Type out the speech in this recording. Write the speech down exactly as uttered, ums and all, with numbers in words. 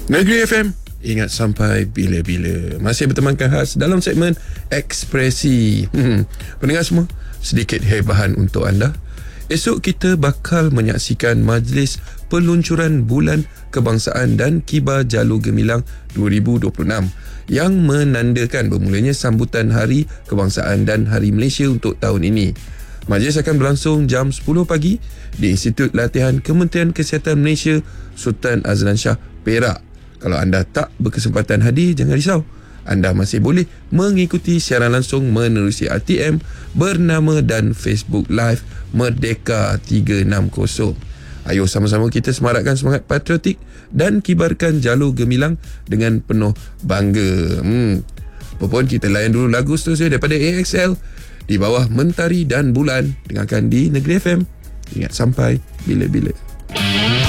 Negeri F M, ingat sampai bila-bila. Masih bertemankan khas dalam segmen Ekspresi. hmm. Pendengar semua, sedikit hebahan untuk anda. Esok kita bakal menyaksikan majlis peluncuran Bulan Kebangsaan dan Kibar Jalur Gemilang dua ribu dua puluh enam yang menandakan bermulanya sambutan Hari Kebangsaan dan Hari Malaysia untuk tahun ini. Majlis akan berlangsung jam sepuluh pagi di Institut Latihan Kementerian Kesihatan Malaysia Sultan Azlan Shah, Perak. Kalau anda tak berkesempatan hadir, jangan risau. Anda masih boleh mengikuti siaran langsung menerusi R T M bernama dan Facebook Live Merdeka tiga enam kosong. Ayo sama-sama kita semarakkan semangat patriotik dan kibarkan jalur gemilang dengan penuh bangga. Hmm. Apa pun, kita layan dulu lagu seterusnya daripada A X L, Di Bawah Mentari dan Bulan. Dengarkan di Negeri F M. Ingat sampai bila-bila.